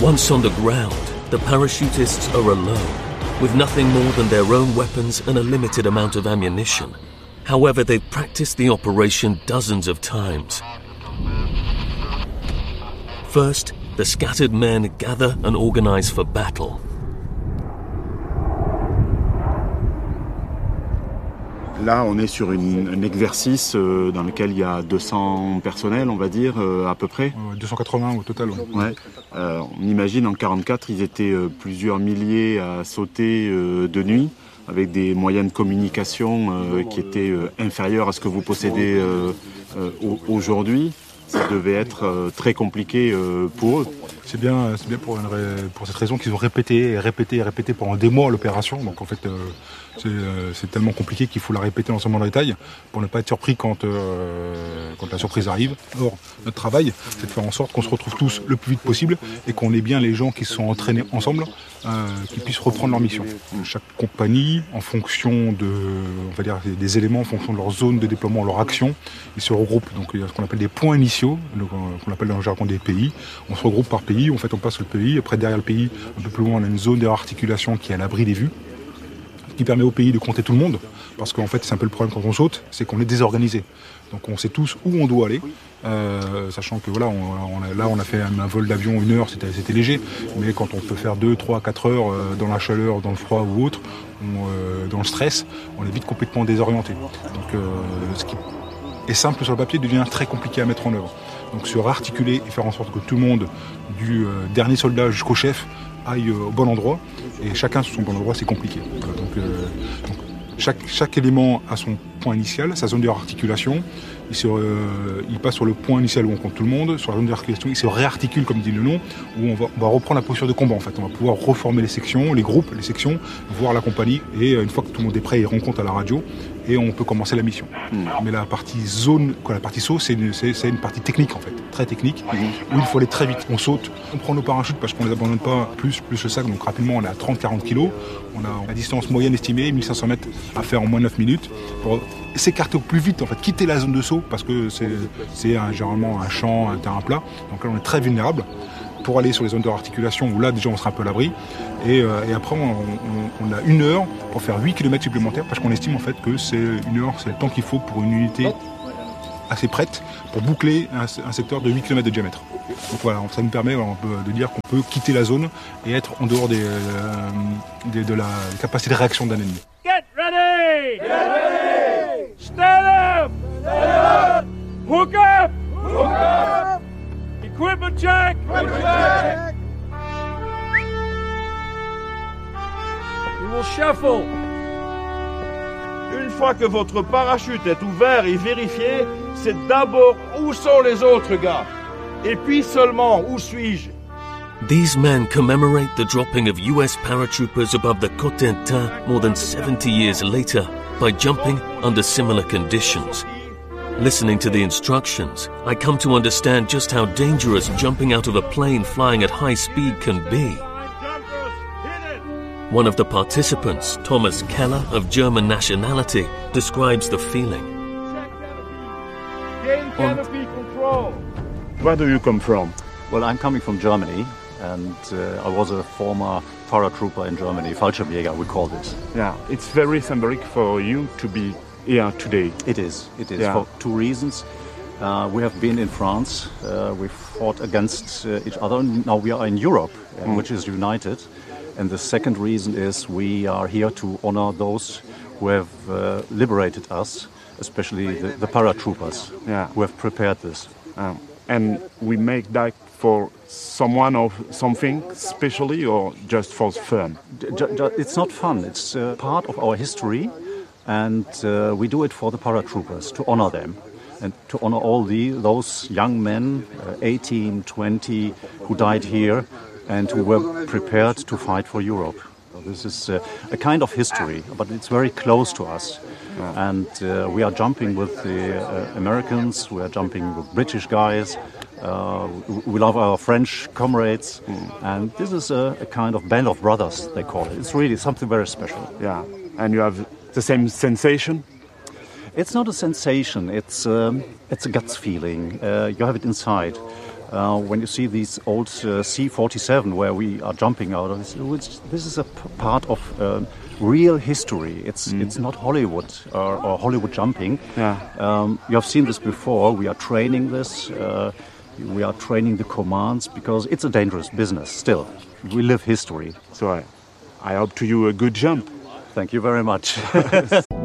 Once on the ground, the parachutists are alone, with nothing more than their own weapons and a limited amount of ammunition. However, they've practiced the operation dozens of times. First, the scattered men gather and organize for battle. Là, on est sur un exercice dans lequel il y a 200 personnels, on va dire, à peu près. 280 au total. Ouais. On imagine en 1944, ils étaient plusieurs milliers à sauter de nuit, avec des moyens de communication qui étaient inférieurs à ce que vous possédez aujourd'hui. Ça devait être très compliqué pour eux. C'est bien pour cette raison qu'ils ont répété pendant des mois l'opération. Donc en fait, c'est tellement compliqué qu'il faut la répéter ensemble dans le détail pour ne pas être surpris quand la surprise arrive. Or, notre travail, c'est de faire en sorte qu'on se retrouve tous le plus vite possible et qu'on ait bien les gens qui se sont entraînés ensemble, qui puissent reprendre leur mission. Chaque compagnie, en fonction des éléments, en fonction de leur zone de déploiement, leur action, ils se regroupent. Donc il y a ce qu'on appelle des points initiaux, qu'on appelle dans le jargon des pays. On se regroupe par pays, en fait on passe le pays, après derrière le pays, un peu plus loin, on a une zone d'articulation qui est à l'abri des vues, ce qui permet au pays de compter tout le monde, parce qu'en fait c'est un peu le problème quand on saute, c'est qu'on est désorganisé. Donc on sait tous où on doit aller, sachant que voilà, on a fait un vol d'avion 1 heure, c'était léger, mais quand on peut faire 2, 3, 4 heures dans la chaleur, dans le froid ou autre, dans le stress, on est vite complètement désorienté. Donc ce qui est simple sur le papier devient très compliqué à mettre en œuvre. Donc se réarticuler et faire en sorte que tout le monde, du dernier soldat jusqu'au chef, aille au bon endroit, et chacun sur son bon endroit, c'est compliqué. Voilà, donc chaque élément a son point initial, sa zone de réarticulation. Il passe sur le point initial où on compte tout le monde, sur la zone de réarticulation, il se réarticule comme dit le nom, où on va reprendre la posture de combat en fait. On va pouvoir reformer les sections, les groupes, les sections, voir la compagnie, et une fois que tout le monde est prêt, il rend compte à la radio, et on peut commencer la mission. Mais la partie zone, la partie saut, c'est une partie technique en fait, très technique, où il faut aller très vite. On saute, on prend nos parachutes parce qu'on les abandonne pas plus le sac, donc rapidement on est à 30-40 kg, on a la distance moyenne estimée, 1500 mètres à faire en moins de 9 minutes, pour s'écarter au plus vite, en fait, quitter la zone de saut, parce que c'est généralement un champ, un terrain plat, donc là on est très vulnérable, pour aller sur les zones de réarticulation, où là déjà on sera un peu à l'abri, et après on a 1 heure pour faire 8 km supplémentaires, parce qu'on estime en fait que c'est 1 heure, c'est le temps qu'il faut pour une unité assez prête pour boucler un secteur de 8 km de diamètre. Donc voilà, ça nous permet de dire qu'on peut quitter la zone et être en dehors de la capacité de réaction d'un ennemi. Get ready! Get ready! Stand up! Stand up! Hook up! Hook up! Equipment check! Equipment check! We will shuffle. Une fois que votre parachute est ouvert et vérifié, c'est d'abord où sont les autres gars. Et puis seulement, où suis-je? These men commemorate the dropping of US paratroopers above the Cotentin more than 70 years later by jumping under similar conditions. Listening to the instructions, I come to understand just how dangerous jumping out of a plane flying at high speed can be. One of the participants, Thomas Keller, of German nationality, describes the feeling. Gain canopy control. Where do you come from? Well, I'm coming from Germany, and I was a former paratrooper in Germany, Fallschirmjäger, we call this. Yeah, it's very symbolic for you to be here today. It is, Yeah. for two reasons. We have been in France, we fought against each other, now we are in Europe, which is united. And the second reason is we are here to honor those who have liberated us, especially the paratroopers, who have prepared this. And we make that for someone or something specially, or just for fun? It's not fun, it's part of our history, and we do it for the paratroopers, to honor them. And to honor all those young men, 18, 20, who died here and who were prepared to fight for Europe. This is a kind of history, but it's very close to us. And we are jumping with the Americans, we are jumping with British guys, we love our French comrades, and this is a kind of band of brothers, they call it. It's really something very special. Yeah, and you have the same sensation? It's not a sensation, it's a guts feeling, you have it inside. When you see these old C-47 where we are jumping out of, this is a part of real history. It's not Hollywood or Hollywood jumping. Yeah. You have seen this before. We are training this. We are training the commands because it's a dangerous business still. We live history. So I hope to you a good jump. Thank you very much.